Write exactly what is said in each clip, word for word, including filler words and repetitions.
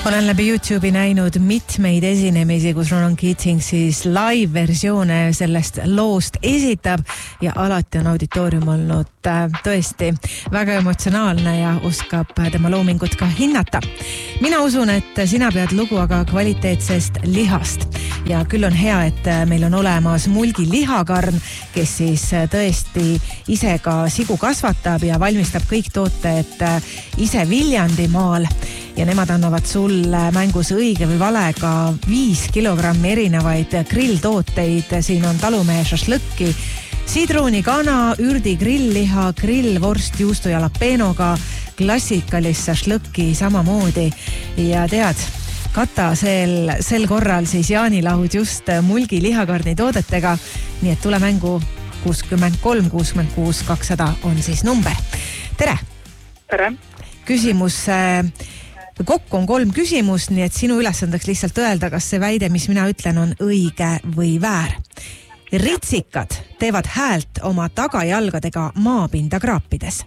Olen läbi YouTube'i näinud mitmeid esinemisi, kus Ronan Keating siis live-versioone sellest loost esitab ja alati on auditoorium olnud tõesti väga emotsionaalne ja oskab tema loomingut ka hinnata. Mina usun, et sina pead lugu aga kvaliteetsest lihast ja küll on hea, et meil on olemas Mulgi lihakarn, kes siis tõesti ise ka sigu kasvatab ja valmistab kõik tooted ise Viljandimaal ja nemad annavad sulle mängus õige või valega viis kilogrammi erinevaid grilltooteid. Siin on talumehe šašlõkki, sidruuni, kana, ürdi, grillliha, grillvorst, juustu ja jalapenoga, klassikalist šašlõkki samamoodi. Ja tead, kata sel, sel korral siis jaanilahud just Mulgi lihakarni toodetega, nii et tule mängu kuuskümmend kolm kuuskümmend kuus kakssada on siis number. Tere! Tere! Küsimus... Kokku on kolm küsimust, nii et sinu ülesandeks lihtsalt öelda, kas see väide, mis mina ütlen, on õige või väär. Ritsikad teevad häält oma tagajalgadega maapinda kraapides.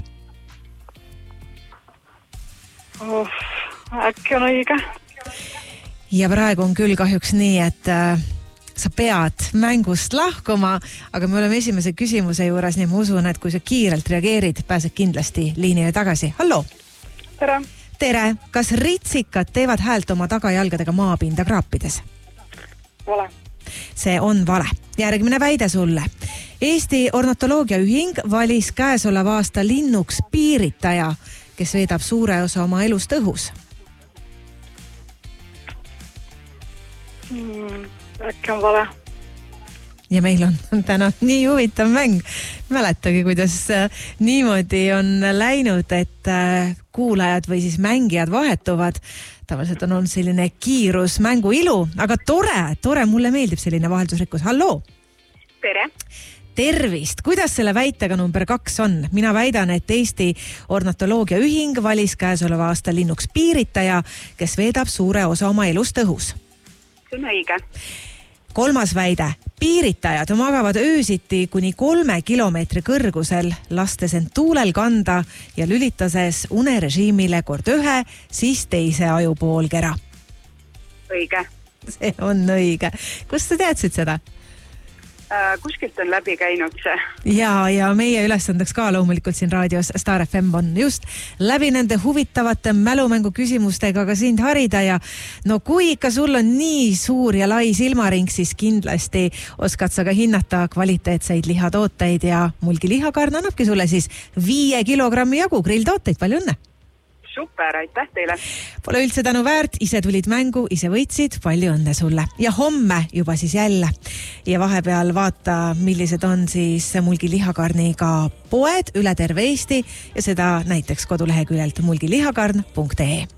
Oh, äkki on õige. Ja praegu on küll kahjuks nii, et äh, sa pead mängust lahkuma, aga me oleme esimese küsimuse juures, nii ma usun, et kui sa kiirelt reageerid, pääsed kindlasti liinile tagasi. Hallo! Tere! Tere, kas ritsikad teevad häält oma tagajalgadega maapinda kraapides? Vale. See on vale. Järgmine väide sulle. Eesti ornitoloogia ühing valis käesoleva aasta linnuks piiritaja, kes veedab suure osa oma elust õhus. Hmm, äkki on vale. Ja meil on täna nii huvitav mäng. Mäletagi, kuidas niimoodi on läinud, et kuulajad või siis mängijad vahetuvad. Tavaliselt on olnud selline kiirus, mängu ilu, aga tore, tore, mulle meeldib selline vaheldusrikkus. Halloo! Tere! Tervist! Kuidas selle väitega number kaks on? Mina väidan, et Eesti ornitoloogia ühing valis käesoleva aasta linnuks piiritaja, kes veedab suure osa oma elust õhus. See on õige. Kolmas väide. Piiritajad magavad öösiti kuni kolme kilomeetri kõrgusel, lastes end tuulel kanda ja lülitases unerežiimile kord ühe, siis teise ajupoolkera. Õige. See on õige. Kust sa teadsid seda? Äh, kuskilt on läbi käinud see. Ja, ja meie ülesandeks ka loomulikult siin raadios Star F M on just läbi nende huvitavate mälumängu küsimustega ka sind harida ja no kui ikka sul on nii suur ja lai silmaring, siis kindlasti oskad sa ka hinnata kvaliteetseid lihatooteid ja Mulgi lihakarn annabki sulle siis viie kilogrammi jagu grilltooteid. Palju õnne! Super, aitäh teile. Pole üldse tänu väärt, ise tulid mängu, ise võitsid, palju õnne sulle. Ja homme juba siis jälle. Ja vahepeal vaata, millised on siis Mulgi lihakarniga poed üle terve Eesti ja seda näiteks koduleheküljelt mulgilihakarn punkt ee.